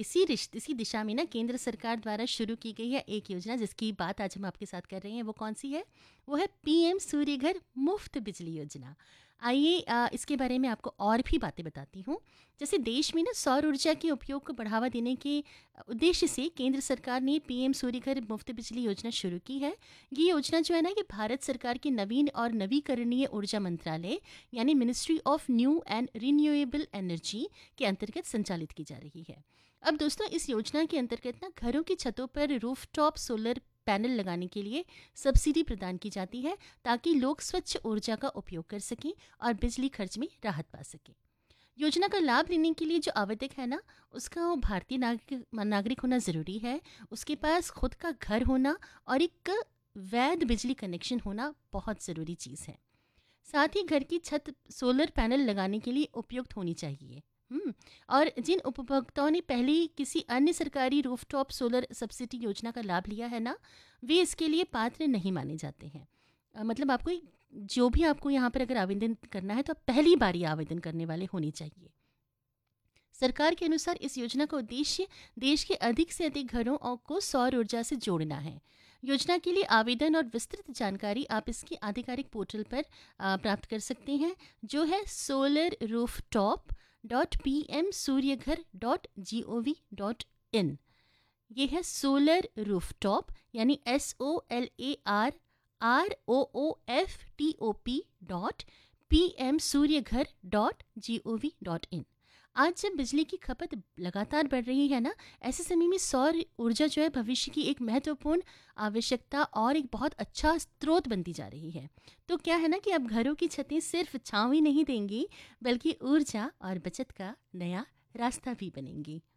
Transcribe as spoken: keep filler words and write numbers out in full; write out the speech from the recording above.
इसी रिश्ते इसी दिशा में ना केंद्र सरकार द्वारा शुरू की गई है एक योजना जिसकी बात आज हम आपके साथ कर रहे हैं। वो कौन सी है? वो है पीएम सूर्य घर मुफ्त बिजली योजना। आइए अ, इसके बारे में आपको और भी बातें बताती हूँ। जैसे देश में ना सौर ऊर्जा के उपयोग को बढ़ावा देने के अ, उद्देश्य से केंद्र सरकार ने पीएम सूर्य घर मुफ्त बिजली योजना शुरू की है। ये योजना जो है ना, ये भारत सरकार के नवीन और नवीकरणीय ऊर्जा मंत्रालय यानी ministry of new and renewable energy के अंतर्गत संचालित की जा रही है। अब दोस्तों, इस योजना के अंतर्गत ना घरों की छतों पर रूफटॉप सोलर पैनल लगाने के लिए सब्सिडी प्रदान की जाती है, ताकि लोग स्वच्छ ऊर्जा का उपयोग कर सकें और बिजली खर्च में राहत पा सकें। योजना का लाभ लेने के लिए जो आवेदक है ना, उसका वो भारतीय नागरिक नागरिक होना ज़रूरी है। उसके पास खुद का घर होना और एक वैध बिजली कनेक्शन होना बहुत ज़रूरी चीज़ है। साथ ही घर की छत सोलर पैनल लगाने के लिए उपयुक्त होनी चाहिए। हम्म और जिन उपभोक्ताओं ने पहले ही किसी अन्य सरकारी रूफटॉप सोलर सब्सिडी योजना का लाभ लिया है ना, वे इसके लिए पात्र नहीं माने जाते हैं। अ, मतलब आपको एक- जो भी आपको यहाँ पर अगर आवेदन करना है तो आप पहली बार ही आवेदन करने वाले होने चाहिए। सरकार के अनुसार इस योजना का उद्देश्य देश के अधिक से अधिक घरों और को सौर ऊर्जा से जोड़ना है। योजना के लिए आवेदन और विस्तृत जानकारी आप इसकी आधिकारिक पोर्टल पर आ, प्राप्त कर सकते हैं, जो है solar roof top dot P M सूर्य घर dot G O V dot in. ये है सोलर रूफ टॉप यानी S O L A R R O O F T O P dot P M सूर्य घर dot G O V dot in. आज जब बिजली की खपत लगातार बढ़ रही है ना, ऐसे समय में सौर ऊर्जा जो है भविष्य की एक महत्वपूर्ण आवश्यकता और एक बहुत अच्छा स्रोत बनती जा रही है। तो क्या है ना कि अब घरों की छतें सिर्फ छांव ही नहीं देंगी, बल्कि ऊर्जा और बचत का नया रास्ता भी बनेंगी।